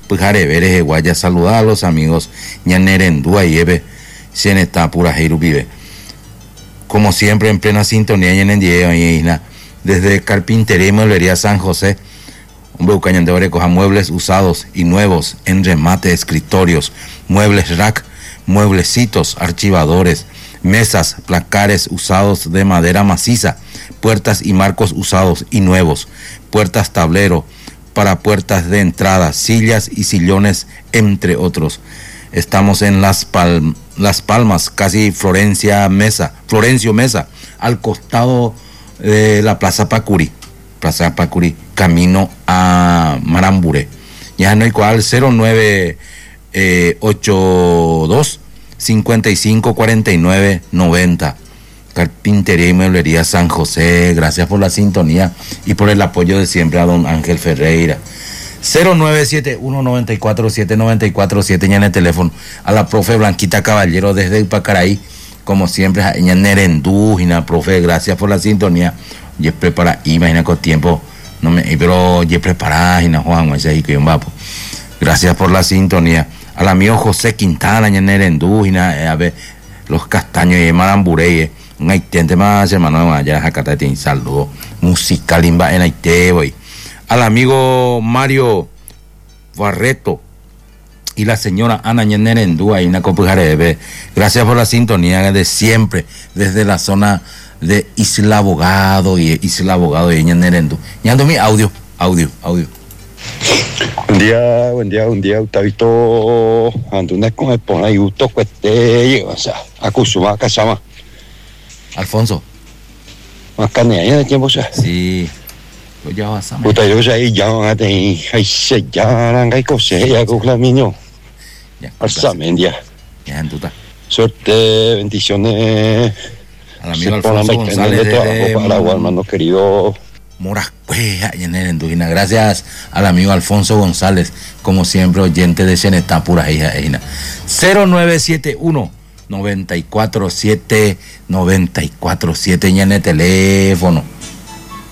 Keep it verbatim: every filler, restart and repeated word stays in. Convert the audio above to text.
Pujare Veres, Guaya, saludar a los amigos Ñanerendúa y Eve, Xeneta, Pura Heiru Vive. Como siempre, en plena sintonía, Ñanendie, desde Carpintería y Mueblería San José, hombre, Ucañan de Orecoja, muebles usados y nuevos en remate, escritorios, muebles rack, mueblecitos, archivadores, mesas, placares usados de madera maciza, puertas y marcos usados y nuevos, puertas tablero para puertas de entrada, sillas y sillones, entre otros. Estamos en Las, Palm, Las Palmas, casi Florencia Mesa, Florencio Mesa, al costado de la Plaza Pacuri, Plaza Pacuri, camino a Marambure. Ya no hay cual, cero nueve ocho dos, cincuenta y cinco, cuarenta y nueve, noventa. Carpintería y Mueblería San José, gracias por la sintonía y por el apoyo de siempre a don Ángel Ferreira. Cero nueve siete uno, nueve cuatro siete, nueve cuatro siete, ya en el teléfono. A la profe Blanquita Caballero desde Ipacaraí, como siempre, a ella Nerendú, y la profe, gracias por la sintonía. Y es preparada, imagina con tiempo, no me, pero ya es preparada, y no Juan, ese es un vapo. Gracias por la sintonía. Al amigo José Quintana, ya Nerendú, y a ver, los castaños y Maramburey, un haitiente más, hermano, allá Jacata, tiene saludo musical en Haití, voy. Al amigo Mario Barreto y la señora Ana Ñanerendúa y Naco Pujarebe, gracias por la sintonía de siempre, desde la zona de Isla Abogado y Isla Abogado y Ñanerendú. Ñando mi audio, audio, audio. Buen día, buen día, buen día, Octavito. Andunes con el pona y gusto cueste, o sea, acusuma casama. Alfonso. Más carne ya de tiempo, o sea. Sí. Ya vas a puta, yo sé, ya van a tener, ay, se ya, hay cosas, ya con la niño. Ya, Arzamendia. Ya, en tuta. Suerte, bendiciones. Al amigo Alfonso González de para agua, hermano querido. Morascuea, Ñanerendúa. Gracias al amigo Alfonso González, como siempre, oyente de Xeneta, Pura hija, hija. cero nueve siete uno, nueve cuatro siete, nueve cuatro siete, ya en el teléfono.